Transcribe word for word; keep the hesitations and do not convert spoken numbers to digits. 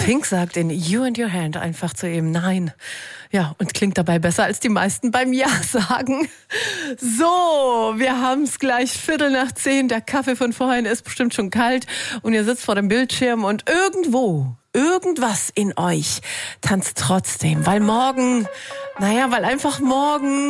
Pink sagt in You and Your Hand einfach zu ihm Nein. Ja, und klingt dabei besser, als die meisten beim Ja sagen. So, wir haben es gleich Viertel nach zehn. Der Kaffee von vorhin ist bestimmt schon kalt und ihr sitzt vor dem Bildschirm und irgendwo, irgendwas in euch tanzt trotzdem, weil morgen, naja, weil einfach morgen